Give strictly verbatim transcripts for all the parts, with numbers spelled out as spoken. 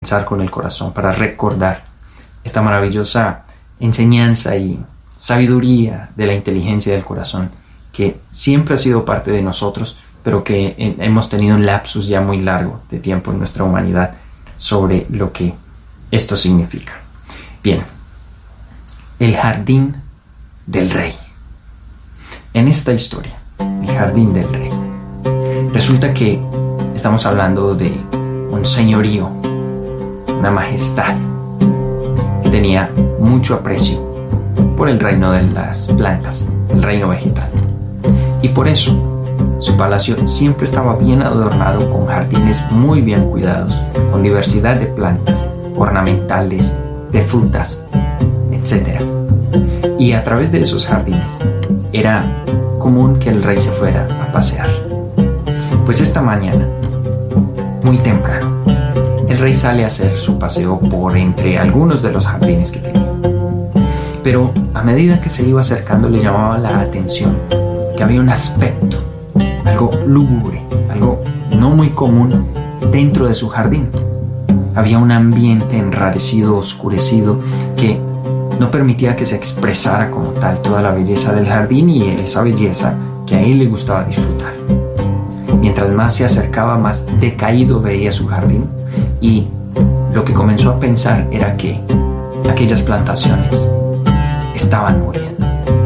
pensar con el corazón, para recordar esta maravillosa enseñanza y sabiduría de la inteligencia del corazón, que siempre ha sido parte de nosotros, pero que hemos tenido un lapsus ya muy largo de tiempo en nuestra humanidad sobre lo que esto significa. Bien, el jardín del rey. En esta historia, el jardín del rey, resulta que estamos hablando de un señorío, una majestad que tenía mucho aprecio por el reino de las plantas, el reino vegetal. Y por eso su palacio siempre estaba bien adornado con jardines muy bien cuidados, con diversidad de plantas ornamentales, de frutas, etcétera. Y a través de esos jardines era común que el rey se fuera a pasear. Pues esta mañana, muy temprano, el rey sale a hacer su paseo por entre algunos de los jardines que tenía. Pero a medida que se iba acercando le llamaba la atención que había un aspecto, algo lúgubre, algo no muy común dentro de su jardín. Había un ambiente enrarecido, oscurecido, que no permitía que se expresara como tal toda la belleza del jardín y esa belleza que a él le gustaba disfrutar. Mientras más se acercaba, más decaído veía su jardín, y lo que comenzó a pensar era que aquellas plantaciones estaban muriendo.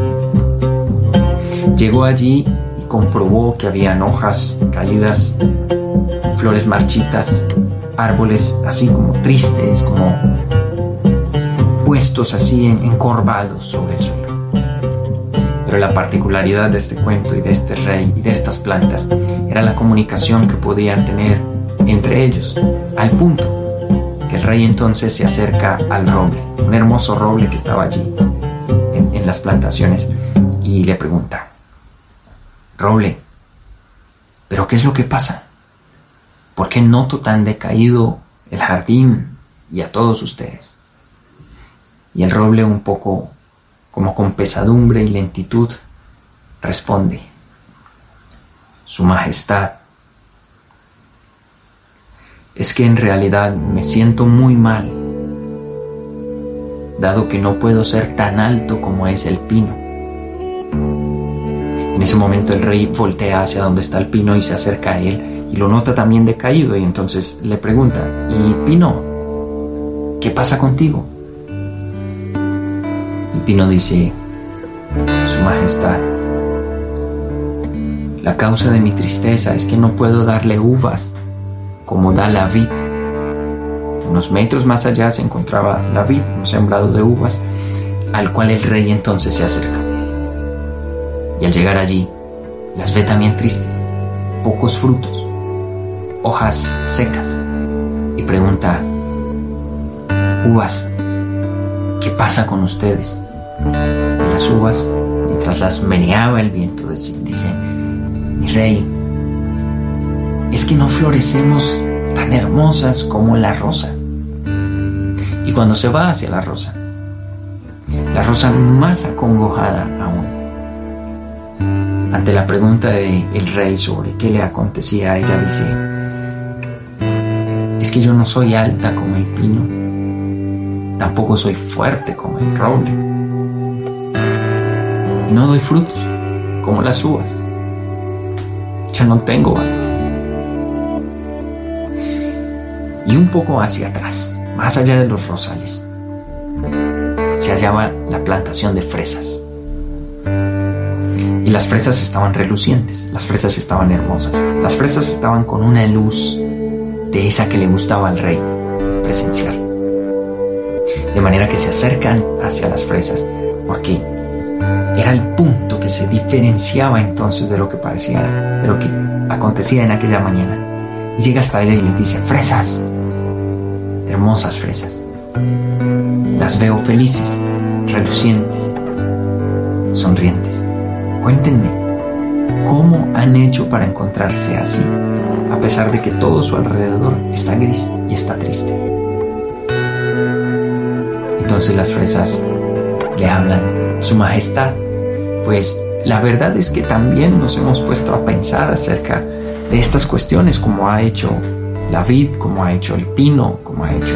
Llegó allí y comprobó que habían hojas caídas, flores marchitas, árboles así como tristes, como puestos así encorvados sobre el suelo. Pero la particularidad de este cuento y de este rey y de estas plantas era la comunicación que podían tener entre ellos, al punto que el rey entonces se acerca al roble, un hermoso roble que estaba allí en, en las plantaciones, y le pregunta: roble, ¿pero qué es lo que pasa? ¿Por qué noto tan decaído el jardín y a todos ustedes? Y el roble, un poco como con pesadumbre y lentitud, responde: Su Majestad, es que en realidad me siento muy mal, dado que no puedo ser tan alto como es el pino. En ese momento el rey voltea hacia donde está el pino y se acerca a él, y lo nota también decaído, y entonces le pregunta: ¿y Pino, qué pasa contigo? El pino dice: Su Majestad, la causa de mi tristeza es que no puedo darle uvas como da la vid. Unos metros más allá se encontraba la vid, un sembrado de uvas, al cual el rey entonces se acerca. Y al llegar allí, las ve también tristes, pocos frutos, hojas secas, y pregunta: uvas, ¿qué pasa con ustedes? Y las uvas, mientras las meneaba el viento, dicen: mi rey, es que no florecemos tan hermosas como la rosa. Y cuando se va hacia la rosa, la rosa más acongojada aún, ante la pregunta del rey sobre qué le acontecía, ella dice: es que yo no soy alta como el pino, tampoco soy fuerte como el roble, y no doy frutos como las uvas. Yo no tengo valor. Y un poco hacia atrás, más allá de los rosales, se hallaba la plantación de fresas. Y las fresas estaban relucientes, las fresas estaban hermosas, las fresas estaban con una luz de esa que le gustaba al rey presenciar. De manera que se acercan hacia las fresas, porque era el punto que se diferenciaba entonces de lo que parecía, de lo que acontecía en aquella mañana. Y llega hasta ella y les dice: fresas, hermosas fresas, las veo felices, relucientes, sonrientes. Cuéntenme, ¿cómo han hecho para encontrarse así, a pesar de que todo su alrededor está gris y está triste? Entonces las fresas le hablan: Su Majestad, pues la verdad es que también nos hemos puesto a pensar acerca de estas cuestiones, como ha hecho la vid, como ha hecho el pino, como ha hecho